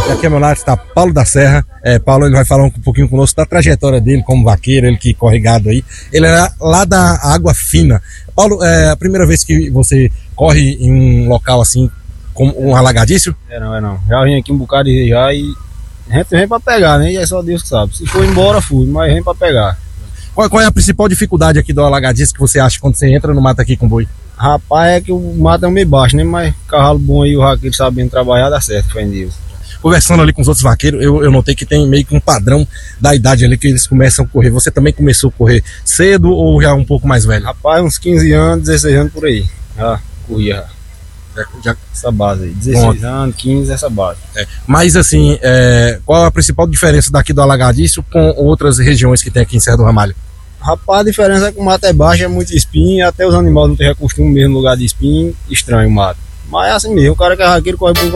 E aqui ao meu lado está Paulo da Serra. Paulo, ele vai falar um pouquinho conosco da trajetória dele como vaqueiro, ele que corre gado aí. Ele é lá da Água Fina. Paulo, é a primeira vez que você corre em um local assim, como um alagadício? É não. Já vim aqui um bocado já e a gente vem pra pegar, né? E é só Deus que sabe. Se for embora, fui, mas vem pra pegar. Qual é a principal dificuldade aqui do alagadício que você acha quando você entra no mato aqui com boi? Rapaz, é que o mato é meio baixo, né? Mas cavalo bom aí, o vaqueiro sabendo trabalhar, dá certo, fé em Deus. Conversando ali com os outros vaqueiros, eu notei que tem meio que um padrão da idade ali que eles começam a correr. Você também começou a correr cedo ou já um pouco mais velho? Rapaz, uns 15 anos, 16 anos por aí. Já corria já. Essa base aí, 16 anos, 15, essa base. Mas assim, qual a principal diferença daqui do Alagadício com outras regiões que tem aqui em Serra do Ramalho? Rapaz, a diferença é que o mato é baixo, é muito espinho, até os animais não têm costume mesmo no lugar de espinho, estranho o mato. Mas é assim mesmo, o cara que é vaqueiro corre por